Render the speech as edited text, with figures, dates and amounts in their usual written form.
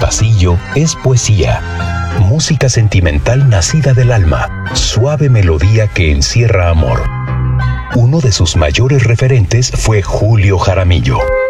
pasillo es poesía. Música sentimental nacida del alma, suave melodía que encierra amor. Uno de sus mayores referentes fue Julio Jaramillo.